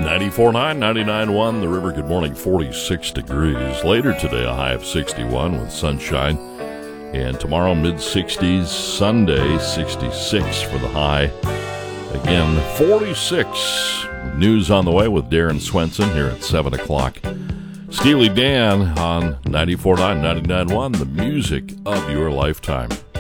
94.9, 99.1, The River. Good morning, 46 degrees. Later today, a high of 61 with sunshine. And tomorrow, mid-60s. Sunday, 66 for the high. Again, 46. News on the way with Darren Swenson here at 7 o'clock. Steely Dan on 94.9, 99.1, the music of your lifetime.